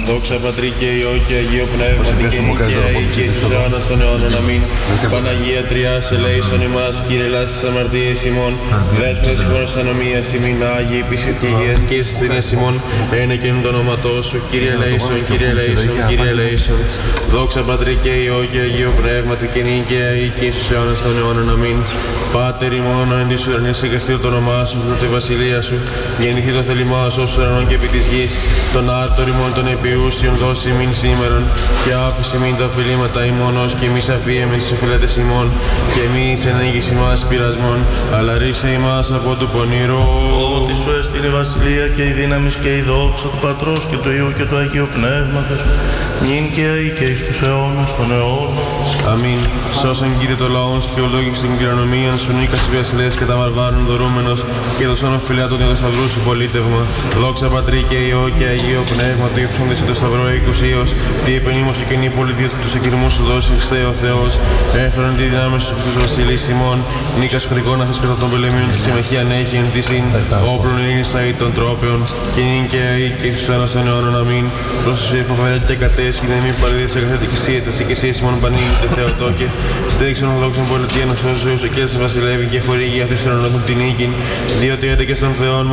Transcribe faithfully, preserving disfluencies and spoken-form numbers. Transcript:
Δόξα Πατρί και Υιό και Αγίο Πνεύματι και νικαία ή και εις τους αιώνας των αιώνων. Αμήν. Παναγία Τριάς, ελέησον ημάς, Κύριε ελάης τις αμαρτίες ημών, δέσποτα της χώρας ανομίας ημίν, Άγιοι επίσης και υγείας και εις θυνές ημών, ένα και νου το όνοματό σου, Κύριε ελέησον, Κύριε ελέησον, Κύριε ελέησον. Δόξα Πατρί και Υιό και Αγίο Πνεύματι και νικαία ή και εις τους αιώνας των αιώνων. Αμήν. Πάτερ ημών, εν της ουρανής εγκαστεί το όνομά σου, τη βασιλεία σου, γεννηθεί το θέλημά σου ως ουρανών και επί της γης, τον άρτορ ημών των επιούσιων δώσει ημίν σήμερον, και άφησε ημίν τα οφειλήματα ημών, ως και εμείς αφίεμεν τους οφειλέτες ημών, και εμείς εν νίγης ημάς πειρασμών, αλλά ρίσε ημάς από του πονηρού. Ότι σου έστειλε η βασιλεία και η δύναμις και η δόξα του Πατρός και του Υιού και του Αγίου Πνεύματος, νυν και αεί και εις τους αιώνας των αιώνων. Αμήν. Σώσον Κύριε το λαόν σου και ολόγησον την κληρονομία σου, νίκας οι βασιλέες και τα βαρβάρων δωρούμενος, και το σώμα φιλάτων και το σταυρού σου πολίτευμα. Δόξα Πατρί και Υιό και Αγίο Πνεύμα, του ύψοντες το σταυρό οίκουσίος, τι επενήμωση και νη πολιτεία του τους εκκυρμούς σου δώσει χστέ ο Θεός, έφερον τη δυνάμει σου στους βασιλείς ημών, νίκας χρικών αθές κατά των πελεμίων τη συμμαχία ανέχει εν τη συν, όπλων ειρήνης αεί των τρόπεων, και νυν και αεί και εις τους αιώνας των αιώνων. Αμήν. Πρόσωσε η φοβερά και κατέσχη να μην παραδείσαι καθέτη και εσύ, τα σηκεσίες ημών πανήγητε Θεοτόκε, στήριξον ορθοδόξων πολιτεία να σώσει ο και σε βασιλεύει και χορήγει αυτούς τους ουρανούς την νίκη, διότι έντεκες των Θεών